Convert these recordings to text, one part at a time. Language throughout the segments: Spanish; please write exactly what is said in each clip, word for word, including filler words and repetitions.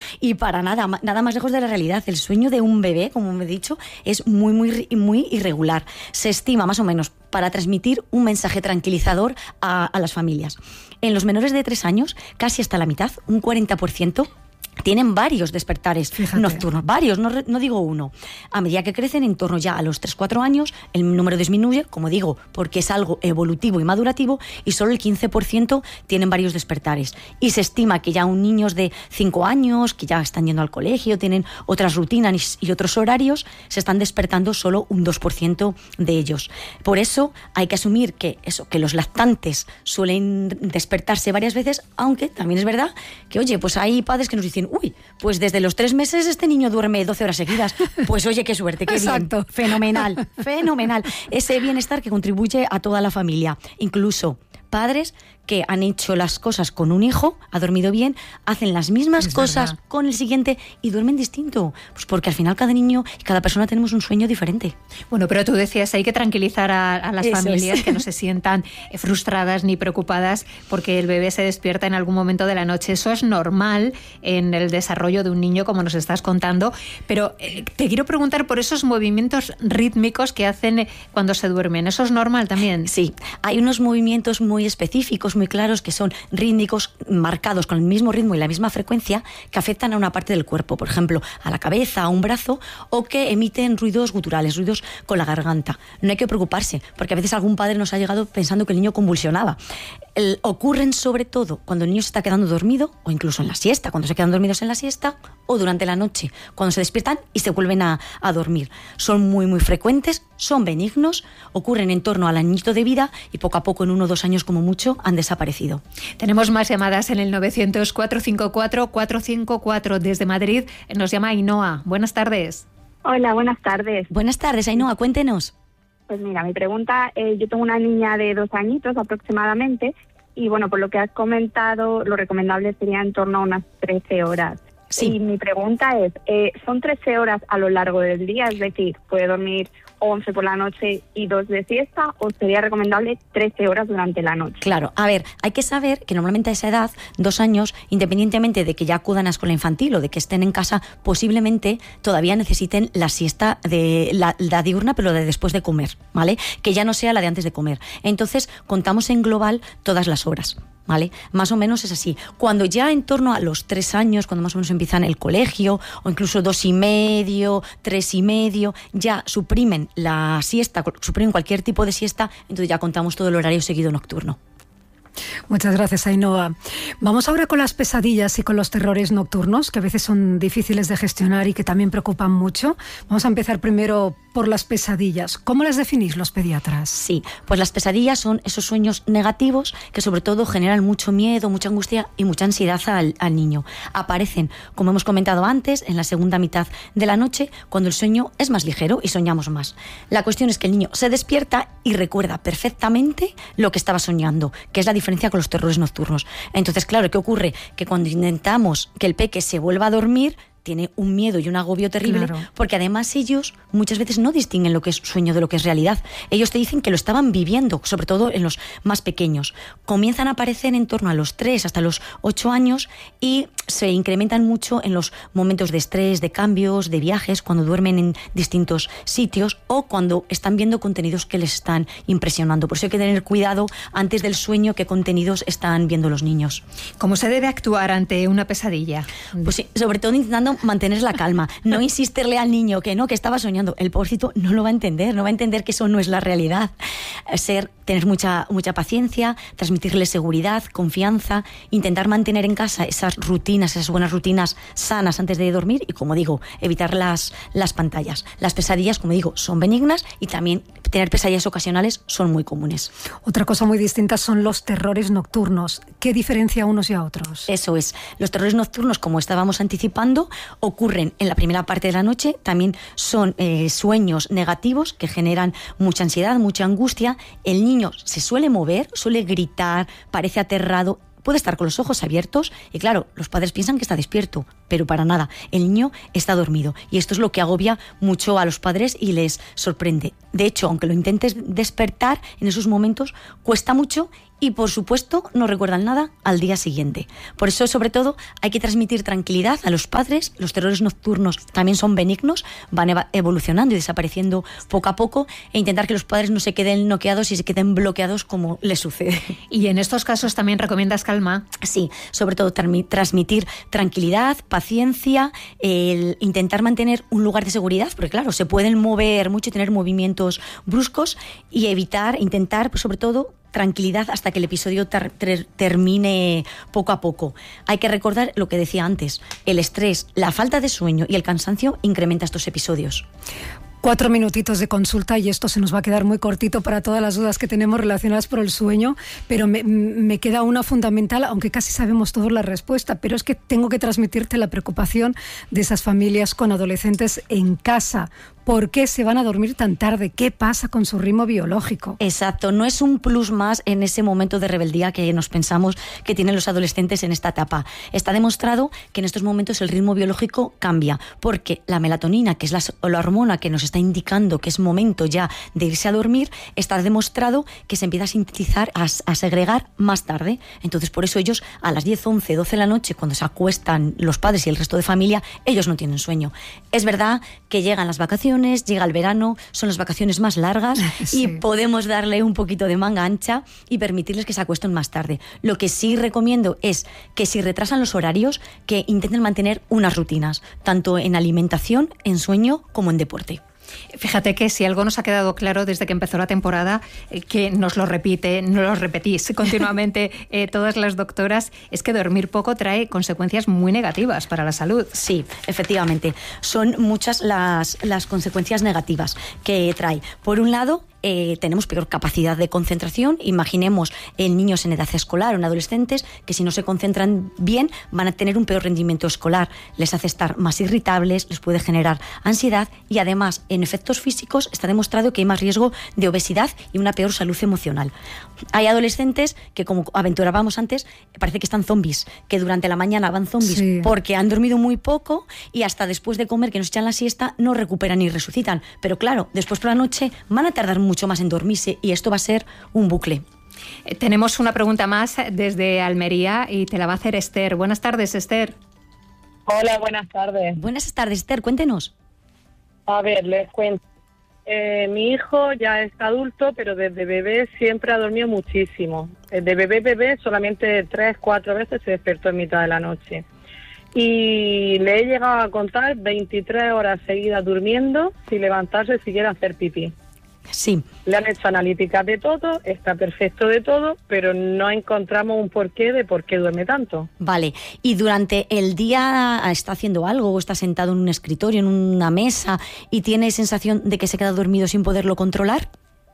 Y para nada, nada más lejos de la realidad. El sueño de un bebé, como me he dicho, es muy, muy, muy irregular. Se estima más o menos para transmitir un mensaje tranquilizador a, a las familias. En los menores de tres años, casi hasta la mitad, un cuarenta por ciento, tienen varios despertares Fíjate. nocturnos, varios, no, no digo uno. A medida que crecen, en torno ya a los tres cuatro años, el número disminuye, como digo, porque es algo evolutivo y madurativo, y solo el quince por ciento tienen varios despertares. Y se estima que ya un niños de cinco años, que ya están yendo al colegio, tienen otras rutinas y otros horarios, se están despertando solo un dos por ciento de ellos. Por eso hay que asumir que, eso, que los lactantes suelen despertarse varias veces, aunque también es verdad que, oye, pues hay padres que nos dicen, uy, pues desde los tres meses este niño duerme doce horas seguidas. Pues oye, qué suerte, qué Exacto. bien. Fenomenal, fenomenal. Ese bienestar que contribuye a toda la familia. Incluso padres que han hecho las cosas con un hijo, ha dormido bien, hacen las mismas es cosas verdad. Con el siguiente y duermen distinto. Pues porque al final cada niño y cada persona tenemos un sueño diferente. Bueno, pero tú decías, hay que tranquilizar a, a las Eso familias es. que no se sientan frustradas ni preocupadas porque el bebé se despierta en algún momento de la noche. Eso es normal en el desarrollo de un niño, como nos estás contando, pero eh, te quiero preguntar por esos movimientos rítmicos que hacen cuando se duermen. ¿Eso es normal también? Sí, hay unos movimientos muy específicos, muy claros, que son rítmicos, marcados con el mismo ritmo y la misma frecuencia, que afectan a una parte del cuerpo, por ejemplo, a la cabeza, a un brazo, o que emiten ruidos guturales, ruidos con la garganta. No hay que preocuparse, porque a veces algún padre nos ha llegado pensando que el niño convulsionaba. El, ocurren sobre todo cuando el niño se está quedando dormido, o incluso en la siesta, cuando se quedan dormidos en la siesta, o durante la noche, cuando se despiertan y se vuelven a, a dormir. Son muy, muy frecuentes, son benignos, ocurren en torno al añito de vida y poco a poco, en uno o dos años como mucho, han desaparecido. Tenemos más llamadas en el novecientos, cuatrocientos cincuenta y cuatro, cuatrocientos cincuenta y cuatro. Desde Madrid nos llama Ainhoa. Buenas tardes. Hola, buenas tardes. Buenas tardes, Ainhoa, cuéntenos. Pues mira, mi pregunta, eh, yo tengo una niña de dos añitos aproximadamente y bueno, por lo que has comentado, lo recomendable sería en torno a unas trece horas. Sí. Y mi pregunta es, eh, ¿son trece horas a lo largo del día? Es decir, ¿puede dormir once por la noche y dos de siesta, o sería recomendable trece horas durante la noche? Claro, a ver, hay que saber que normalmente a esa edad, dos años, independientemente de que ya acudan a escuela infantil o de que estén en casa, posiblemente todavía necesiten la siesta de la, la diurna, pero de después de comer, ¿vale? Que ya no sea la de antes de comer. Entonces, contamos en global todas las horas, ¿vale? Más o menos es así. Cuando ya en torno a los tres años, cuando más o menos empiezan el colegio, o incluso dos y medio, tres y medio, ya suprimen la siesta, suprimen cualquier tipo de siesta, entonces ya contamos todo el horario seguido nocturno. Muchas gracias, Ainhoa. Vamos ahora con las pesadillas y con los terrores nocturnos, que a veces son difíciles de gestionar y que también preocupan mucho. Vamos a empezar primero por las pesadillas. ¿Cómo las definís los pediatras? Sí, pues las pesadillas son esos sueños negativos que sobre todo generan mucho miedo, mucha angustia y mucha ansiedad al, al niño. Aparecen, como hemos comentado antes, en la segunda mitad de la noche, cuando el sueño es más ligero y soñamos más. La cuestión es que el niño se despierta y recuerda perfectamente lo que estaba soñando, que es la diferencia con los terrores nocturnos. Entonces, claro, ¿qué ocurre? Que cuando intentamos que el peque se vuelva a dormir, tiene un miedo y un agobio terrible, claro. Porque además ellos muchas veces no distinguen lo que es sueño de lo que es realidad. Ellos te dicen que lo estaban viviendo, sobre todo en los más pequeños. Comienzan a aparecer en torno a los tres hasta los ocho años y se incrementan mucho en los momentos de estrés, de cambios, de viajes, cuando duermen en distintos sitios o cuando están viendo contenidos que les están impresionando. Por eso hay que tener cuidado antes del sueño qué contenidos están viendo los niños. ¿Cómo se debe actuar ante una pesadilla? Pues sí, sobre todo intentando mantener la calma, no insistirle al niño que no, que estaba soñando. El pobrecito no lo va a entender, no va a entender que eso no es la realidad. Ser, tener mucha, mucha paciencia, transmitirle seguridad, confianza, intentar mantener en casa esas rutinas, esas buenas rutinas sanas antes de dormir y, como digo, evitar las, las pantallas. Las pesadillas, como digo, son benignas y también tener pesadillas ocasionales son muy comunes. Otra cosa muy distinta son los terrores nocturnos. ¿Qué diferencia unos y a otros? Eso es. Los terrores nocturnos, como estábamos anticipando, ocurren en la primera parte de la noche, también son eh, sueños negativos que generan mucha ansiedad, mucha angustia. El niño se suele mover, suele gritar, parece aterrado, puede estar con los ojos abiertos y claro, los padres piensan que está despierto. pero para nada. El niño está dormido y esto es lo que agobia mucho a los padres y les sorprende. De hecho, aunque lo intentes despertar en esos momentos, cuesta mucho y, por supuesto, no recuerdan nada al día siguiente. Por eso, sobre todo, hay que transmitir tranquilidad a los padres. Los terrores nocturnos también son benignos, van evolucionando y desapareciendo poco a poco, e intentar que los padres no se queden noqueados y se queden bloqueados como les sucede. ¿Y en estos casos también recomiendas calma? Sí, sobre todo transmitir tranquilidad, paciencia, el intentar mantener un lugar de seguridad, porque claro, se pueden mover mucho y tener movimientos bruscos, y evitar, intentar, pues, sobre todo, tranquilidad hasta que el episodio ter- ter- termine poco a poco. Hay que recordar lo que decía antes, el estrés, la falta de sueño y el cansancio incrementa estos episodios. Cuatro minutitos de consulta y esto se nos va a quedar muy cortito para todas las dudas que tenemos relacionadas por el sueño, pero me, me queda una fundamental, aunque casi sabemos todos la respuesta, pero es que tengo que transmitirte la preocupación de esas familias con adolescentes en casa. ¿Por qué se van a dormir tan tarde? ¿Qué pasa con su ritmo biológico? Exacto, no es un plus más en ese momento de rebeldía que nos pensamos que tienen los adolescentes en esta etapa. Está demostrado que en estos momentos el ritmo biológico cambia, porque la melatonina, que es la, la hormona que nos está indicando que es momento ya de irse a dormir, está demostrado que se empieza a sintetizar, a, a segregar más tarde. Entonces, por eso ellos a las diez, once, doce de la noche, cuando se acuestan los padres y el resto de familia, ellos no tienen sueño. Es verdad que llegan las vacaciones, llega el verano, son las vacaciones más largas, sí, y podemos darle un poquito de manga ancha y permitirles que se acuesten más tarde. Lo que sí recomiendo es que si retrasan los horarios, que intenten mantener unas rutinas, tanto en alimentación, en sueño, como en deporte. Fíjate que si algo nos ha quedado claro desde que empezó la temporada, eh, que nos lo repite, nos lo repetís continuamente eh, todas las doctoras, es que dormir poco trae consecuencias muy negativas para la salud. Sí, efectivamente. Son muchas las, las consecuencias negativas que trae. Por un lado, Eh, tenemos peor capacidad de concentración. Imaginemos en niños en edad escolar o en adolescentes que si no se concentran bien van a tener un peor rendimiento escolar, les hace estar más irritables, les puede generar ansiedad y además en efectos físicos está demostrado que hay más riesgo de obesidad y una peor salud emocional. Hay adolescentes que, como aventurábamos antes, parece que están zombies, que durante la mañana van zombies, sí, porque han dormido muy poco y hasta después de comer, que nos echan la siesta, no recuperan ni resucitan. Pero claro, después por la noche van a tardar mucho más en dormirse y esto va a ser un bucle. Eh, tenemos una pregunta más desde Almería y te la va a hacer Esther. Buenas tardes, Esther. Hola, buenas tardes. Buenas tardes, Esther, cuéntenos. A ver, les cuento. Eh, mi hijo ya es adulto, pero desde bebé siempre ha dormido muchísimo. Desde bebé, bebé, solamente tres, cuatro veces se despertó en mitad de la noche. Y le he llegado a contar veintitrés horas seguidas durmiendo sin levantarse si quiere hacer pipí. Sí. Le han hecho analíticas de todo, está perfecto de todo, pero no encontramos un porqué de por qué duerme tanto. Vale, ¿y durante el día está haciendo algo o está sentado en un escritorio, en una mesa y tiene sensación de que se queda dormido sin poderlo controlar?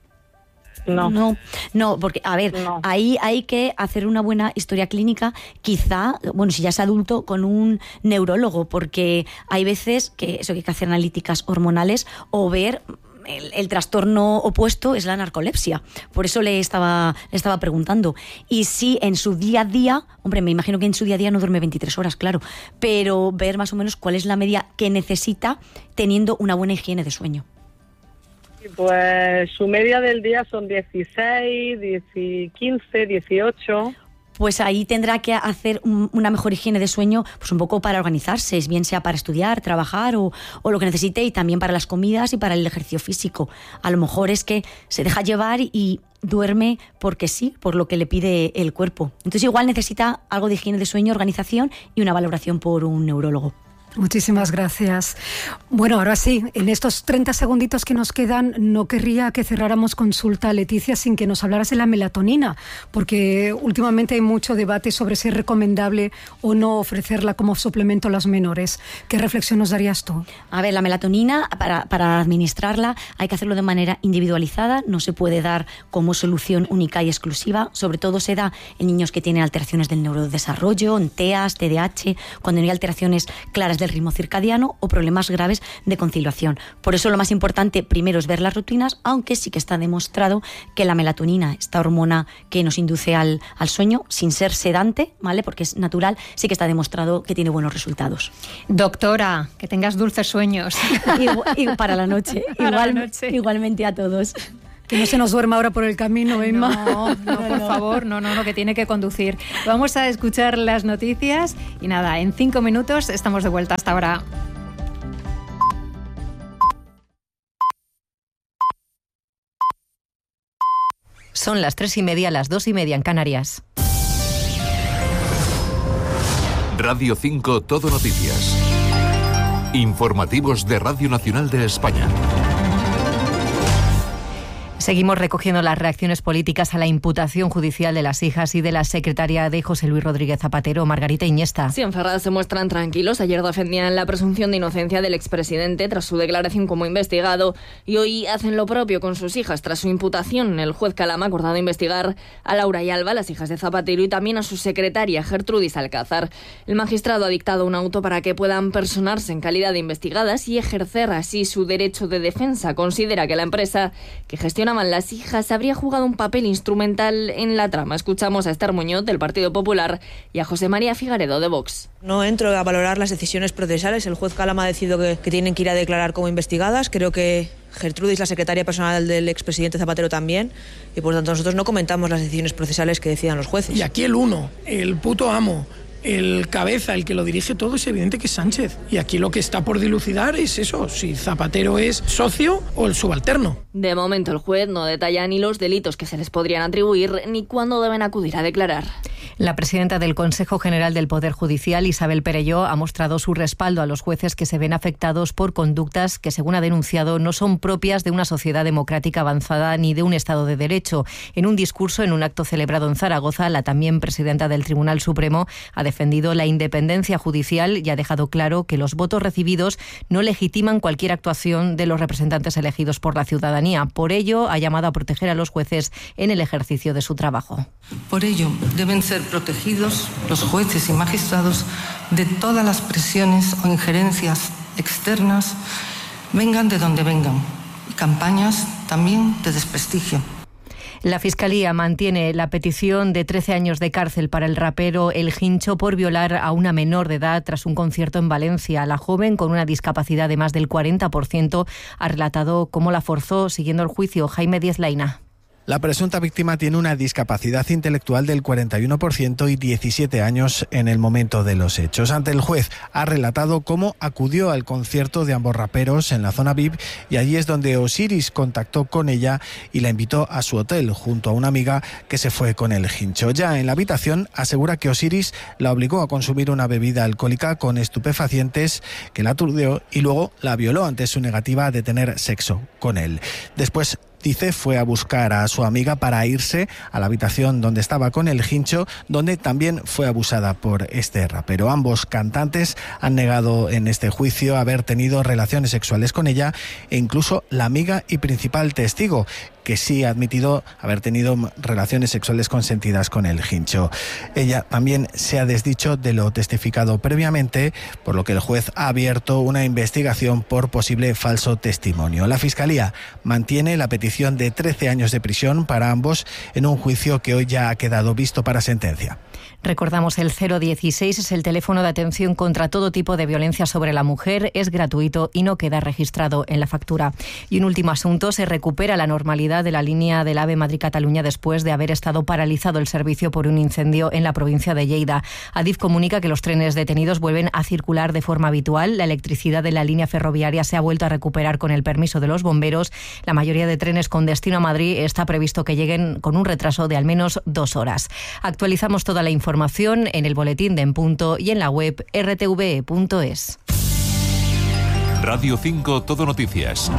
No. No, no, porque, a ver, no. ahí hay que hacer una buena historia clínica, quizá, bueno, si ya es adulto, con un neurólogo, porque hay veces que eso que hay que hacer analíticas hormonales o ver... El, el trastorno opuesto es la narcolepsia. Por eso le estaba, le estaba preguntando. Y si en su día a día, hombre, me imagino que en su día a día no duerme veintitrés horas, claro, pero ver más o menos cuál es la media que necesita teniendo una buena higiene de sueño. Pues su media del día son dieciséis, quince, dieciocho... Pues ahí tendrá que hacer un, una mejor higiene de sueño, pues un poco para organizarse, bien sea para estudiar, trabajar o, o lo que necesite, y también para las comidas y para el ejercicio físico. A lo mejor es que se deja llevar y, y duerme porque sí, por lo que le pide el cuerpo. Entonces igual necesita algo de higiene de sueño, organización y una valoración por un neurólogo. Muchísimas gracias. Bueno, ahora sí, en estos treinta segunditos que nos quedan, no querría que cerráramos consulta, Leticia, sin que nos hablaras de la melatonina, porque últimamente hay mucho debate sobre si es recomendable o no ofrecerla como suplemento a los menores. ¿Qué reflexión nos darías tú? A ver, la melatonina, para, para administrarla hay que hacerlo de manera individualizada, no se puede dar como solución única y exclusiva, sobre todo se da en niños que tienen alteraciones del neurodesarrollo, en T E A S, T D A H, cuando no hay alteraciones claras problemas del ritmo circadiano o problemas graves de conciliación. Por eso lo más importante primero es ver las rutinas, aunque sí que está demostrado que la melatonina, esta hormona que nos induce al, al sueño, sin ser sedante, ¿vale? Porque es natural, sí que está demostrado que tiene buenos resultados. Doctora, que tengas dulces sueños. Y, y para la noche. Para Igual, la noche. Igualmente a todos. Que no se nos duerma ahora por el camino, Emma. No, no, por favor, no, no, no, que tiene que conducir. Vamos a escuchar las noticias y nada, en cinco minutos estamos de vuelta. Hasta ahora. Son las tres y media, las dos y media en Canarias. Radio cinco Todo Noticias. Informativos de Radio Nacional de España. Seguimos recogiendo las reacciones políticas a la imputación judicial de las hijas y de la secretaria de José Luis Rodríguez Zapatero, Margarita Iñesta. Sí, en Ferraz se muestran tranquilos. Ayer defendían la presunción de inocencia del expresidente tras su declaración como investigado y hoy hacen lo propio con sus hijas tras su imputación. El juez Calama ha acordado investigar a Laura y Alba, las hijas de Zapatero, y también a su secretaria, Gertrudis Alcázar. El magistrado ha dictado un auto para que puedan personarse en calidad de investigadas y ejercer así su derecho de defensa. Considera que la empresa que gestiona las hijas habría jugado un papel instrumental en la trama. Escuchamos a Esther Muñoz, del Partido Popular, y a José María Figaredo, de Vox. No entro a valorar las decisiones procesales. El juez Calama ha decidido que, que tienen que ir a declarar como investigadas. Creo que Gertrudis, la secretaria personal del expresidente Zapatero, también, y por tanto nosotros no comentamos las decisiones procesales que decidan los jueces. Y aquí el uno, el puto amo, el cabeza, el que lo dirige todo, es evidente que es Sánchez. Y aquí lo que está por dilucidar es eso, si Zapatero es socio o el subalterno. De momento el juez no detalla ni los delitos que se les podrían atribuir ni cuándo deben acudir a declarar. La presidenta del Consejo General del Poder Judicial, Isabel Perelló, ha mostrado su respaldo a los jueces que se ven afectados por conductas que, según ha denunciado, no son propias de una sociedad democrática avanzada ni de un Estado de Derecho. En un discurso en un acto celebrado en Zaragoza, la también presidenta del Tribunal Supremo ha defendido la independencia judicial y ha dejado claro que los votos recibidos no legitiman cualquier actuación de los representantes elegidos por la ciudadanía. Por ello, ha llamado a proteger a los jueces en el ejercicio de su trabajo. Por ello, deben ser protegidos los jueces y magistrados de todas las presiones o injerencias externas, vengan de donde vengan, y campañas también de desprestigio. La Fiscalía mantiene la petición de trece años de cárcel para el rapero El Hincho por violar a una menor de edad tras un concierto en Valencia. La joven, con una discapacidad de más del cuarenta por ciento, ha relatado cómo la forzó. Siguiendo el juicio, Jaime Díez Laina. La presunta víctima tiene una discapacidad intelectual del cuarenta y uno por ciento y diecisiete años en el momento de los hechos. Ante el juez ha relatado cómo acudió al concierto de ambos raperos en la zona V I P y allí es donde Osiris contactó con ella y la invitó a su hotel junto a una amiga que se fue con El Hincho. Ya en la habitación asegura que Osiris la obligó a consumir una bebida alcohólica con estupefacientes que la aturdió y luego la violó ante su negativa de tener sexo con él. Después, dice, fue a buscar a su amiga para irse a la habitación donde estaba con El Hincho, donde también fue abusada por este rapero. Ambos cantantes han negado en este juicio haber tenido relaciones sexuales con ella e incluso la amiga y principal testigo, que sí ha admitido haber tenido relaciones sexuales consentidas con El Hincho. Ella también se ha desdicho de lo testificado previamente, por lo que el juez ha abierto una investigación por posible falso testimonio. La Fiscalía mantiene la petición de trece años de prisión para ambos en un juicio que hoy ya ha quedado visto para sentencia. Recordamos, el cero dieciséis es el teléfono de atención contra todo tipo de violencia sobre la mujer. Es gratuito y no queda registrado en la factura. Y un último asunto, se recupera la normalidad de la línea del AVE Madrid-Cataluña después de haber estado paralizado el servicio por un incendio en la provincia de Lleida. Adif comunica que los trenes detenidos vuelven a circular de forma habitual. La electricidad de la línea ferroviaria se ha vuelto a recuperar con el permiso de los bomberos. La mayoría de trenes con destino a Madrid está previsto que lleguen con un retraso de al menos dos horas. Actualizamos toda la información en el boletín de En Punto y en la web erre te ve e punto es. Radio cinco Todo Noticias.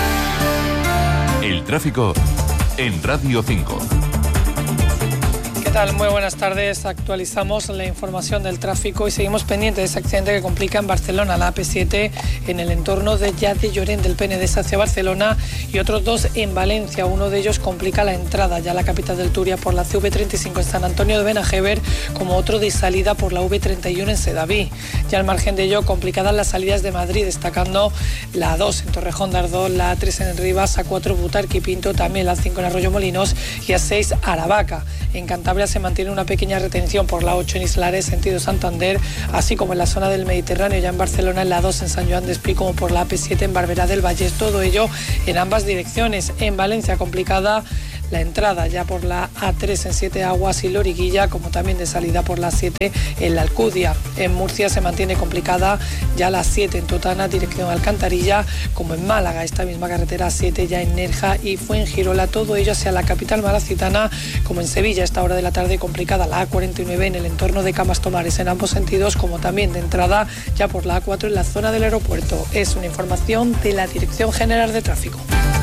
El tráfico en Radio cinco. tal? Muy buenas tardes. Actualizamos la información del tráfico y seguimos pendientes de ese accidente que complica en Barcelona la A P siete en el entorno de Llat de Lloret del Penedès hacia Barcelona y otros dos en Valencia. Uno de ellos complica la entrada ya a la capital del Turia por la C V treinta y cinco en San Antonio de Benajever, como otro de salida por la V treinta y uno en Sedaví. Ya al margen de ello, complicadas las salidas de Madrid, destacando la A dos en Torrejón de Ardoz, la A tres en Rivas, A cuatro Butarque y Pinto, también la A cinco en Arroyo Molinos y A seis Aravaca. En Cantabria se mantiene una pequeña retención por la ocho en Islares, sentido Santander, así como en la zona del Mediterráneo, ya en Barcelona, en la dos en San Joan de Espí, como por la A P siete en Barberá del Vallès, todo ello en ambas direcciones. En Valencia, complicada la entrada ya por la A tres en Siete Aguas y Loriguilla, como también de salida por la siete en la Alcudia. En Murcia se mantiene complicada ya la siete en Totana, dirección Alcantarilla, como en Málaga, esta misma carretera siete ya en Nerja y Fuengirola, todo ello hacia la capital malacitana, como en Sevilla, a esta hora de la tarde complicada la A cuarenta y nueve en el entorno de Camas Tomares en ambos sentidos, como también de entrada ya por la A cuatro en la zona del aeropuerto. Es una información de la Dirección General de Tráfico.